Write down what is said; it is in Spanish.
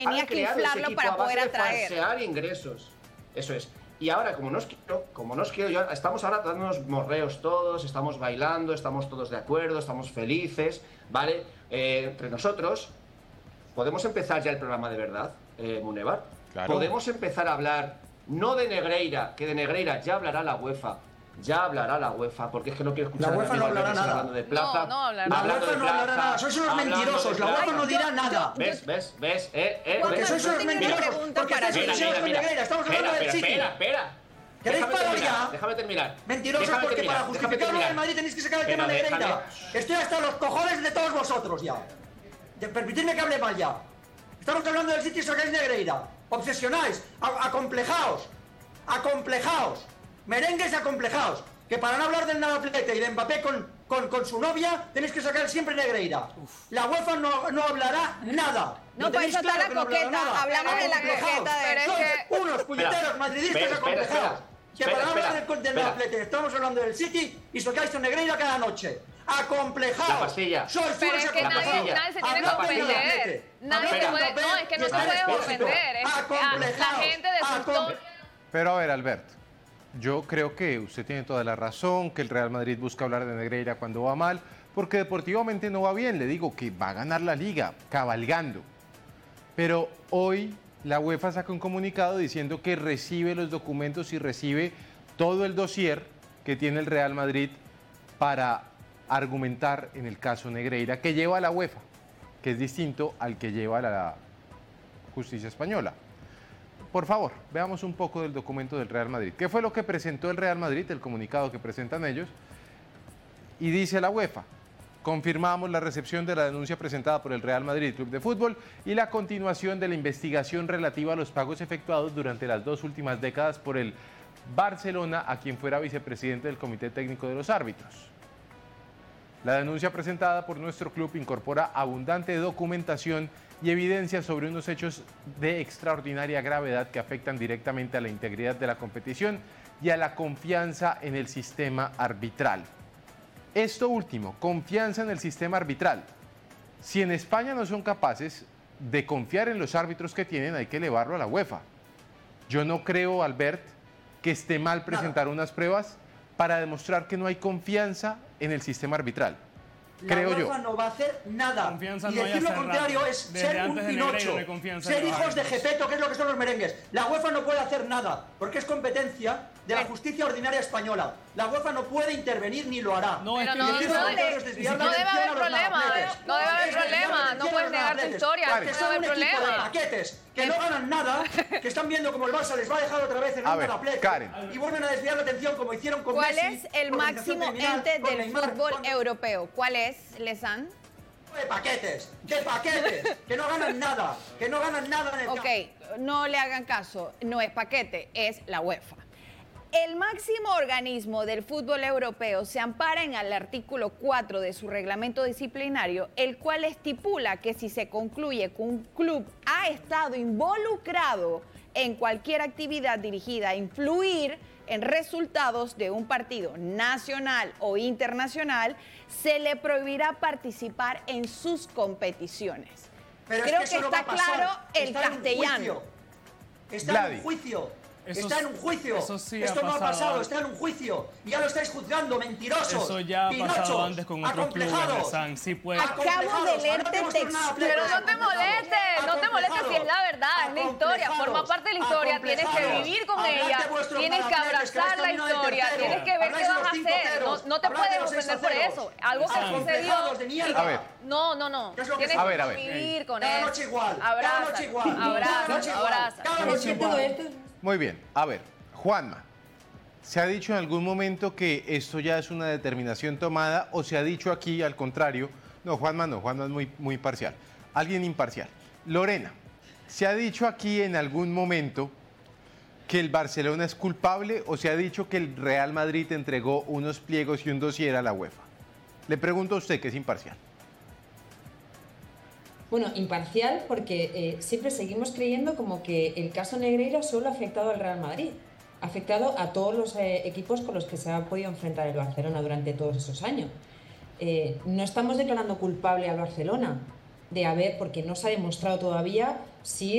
Tenía que inflarlo para poder atraer. Falsear ingresos. Eso es. Y ahora, como no os quiero yo, estamos ahora dándonos morreos todos, estamos bailando, estamos todos de acuerdo, estamos felices, ¿vale? Entre nosotros, ¿podemos empezar ya el programa de verdad, Munevar? Claro. Podemos empezar a hablar, no de Negreira, que de Negreira ya hablará la UEFA. Ya hablará la UEFA, porque es que no quiero escuchar la UEFA no hablará nada. Hablando de plaza. No hablará. La UEFA no hablará nada. Sois unos mentirosos. La UEFA no dirá nada. ¿Ves? Porque sois unos mentirosos. Porque estáis obsesionados con Negreira. Estamos hablando del City. Espera. ¿Queréis parar ya? Déjame terminar. Mentirosos, porque para justificar lo del Madrid tenéis que sacar el tema Negreira. Estoy hasta los cojones de todos vosotros ya. Permitidme que hable mal ya. Estamos hablando del City y sacáis Negreira. Obsesionáis. Acomplejaos. Merengues acomplejados, que para no hablar del Navaplete y de Mbappé con su novia, tenéis que sacar siempre Negreira. La UEFA no hablará nada. No, para eso está la coqueta. Hablamos de la coqueta de... Son unos puñeteros madridistas acomplejados. Que para no hablar del Navaplete, estamos hablando del City y sacáis con Negreira cada noche. Acomplejados. La pastilla. Pero es que nadie se tiene que ofender. No, es que no te puedes ofender. La gente de su historia... Pero a ver, Alberto, yo creo que usted tiene toda la razón, que el Real Madrid busca hablar de Negreira cuando va mal, porque deportivamente no va bien. Le digo que va a ganar la Liga, cabalgando. Pero hoy la UEFA saca un comunicado diciendo que recibe los documentos y recibe todo el dossier que tiene el Real Madrid para argumentar en el caso Negreira, que lleva a la UEFA, que es distinto al que lleva la justicia española. Por favor, veamos un poco del documento del Real Madrid. ¿Qué fue lo que presentó el Real Madrid, el comunicado que presentan ellos? Y dice la UEFA: confirmamos la recepción de la denuncia presentada por el Real Madrid Club de Fútbol y la continuación de la investigación relativa a los pagos efectuados durante las 2 últimas décadas por el Barcelona, a quien fuera vicepresidente del Comité Técnico de los Árbitros. La denuncia presentada por nuestro club incorpora abundante documentación y evidencia sobre unos hechos de extraordinaria gravedad que afectan directamente a la integridad de la competición y a la confianza en el sistema arbitral. Esto último, confianza en el sistema arbitral. Si en España no son capaces de confiar en los árbitros que tienen, hay que elevarlo a la UEFA. Yo no creo, Albert, que esté mal presentar unas pruebas para demostrar que no hay confianza en el sistema arbitral. Creo yo. La UEFA no va a hacer nada. Confianza y no decir lo contrario es ser un pinocho, ser hijos de Gepeto, que es lo que son los merengues. La UEFA no puede hacer nada, porque es competencia de la justicia ordinaria española. La UEFA no puede intervenir ni lo hará. No debe haber problema. No debe haber problema. No puedes negar tu historia. No debe haber problema. De paquetes que no ganan nada, que están viendo como el Barça les va a dejar otra vez en un Navaplete y vuelven a desviar la atención como hicieron con Messi. ¿Cuál es el máximo ente del fútbol europeo? ¿Cuál es, Lesan? De paquetes, que no ganan nada, en el Ok, no le hagan caso, no es paquete, es la UEFA. El máximo organismo del fútbol europeo se ampara en el artículo 4 de su reglamento disciplinario, el cual estipula que si se concluye que un club ha estado involucrado en cualquier actividad dirigida a influir en resultados de un partido nacional o internacional, se le prohibirá participar en sus competiciones. Pero creo es que eso está no va a pasar. claro el Está castellano. Está en un juicio. Está en un juicio. Sí, esto no ha pasado, está en un juicio. Y ya lo estáis juzgando, mentirosos. Eso ya ha pasado antes con otros clubes, Lesan. Sí, pues. Acabo de leerte texto. Pero no te molestes si es la verdad, es la historia, forma parte de la historia, tienes que vivir con ella, tienes que abrazar la historia, tienes que ver qué vas a hacer, no te puedes ofender por eso, algo que sucedió. A ver. No, tienes que vivir con eso. Abraza. Muy bien, a ver, Juanma, ¿se ha dicho en algún momento que esto ya es una determinación tomada o se ha dicho aquí al contrario? No, Juanma es muy parcial, alguien imparcial. Lorena, ¿se ha dicho aquí en algún momento que el Barcelona es culpable o se ha dicho que el Real Madrid entregó unos pliegos y un dossier a la UEFA? Le pregunto a usted, que es imparcial. Bueno, imparcial porque siempre seguimos creyendo como que el caso Negreira solo ha afectado al Real Madrid. Ha afectado a todos los equipos con los que se ha podido enfrentar el Barcelona durante todos esos años. No estamos declarando culpable al Barcelona porque no se ha demostrado todavía si